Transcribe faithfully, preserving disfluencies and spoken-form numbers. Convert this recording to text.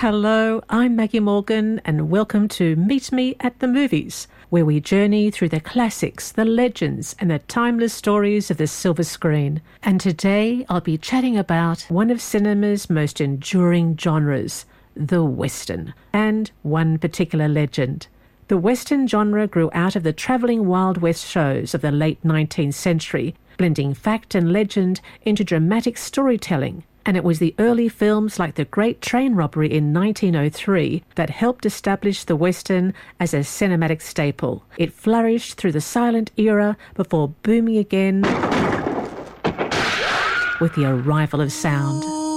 Hello, I'm Maggie Morgan and welcome to Meet Me at the Movies, where we journey through the classics, the legends and the timeless stories of the silver screen. And today I'll be chatting about one of cinema's most enduring genres, the Western, and one particular legend. The Western genre grew out of the travelling Wild West shows of the late nineteenth century, blending fact and legend into dramatic storytelling. And it was the early films like The Great Train Robbery in nineteen oh three that helped establish the Western as a cinematic staple. It flourished through the silent era before booming again with the arrival of sound.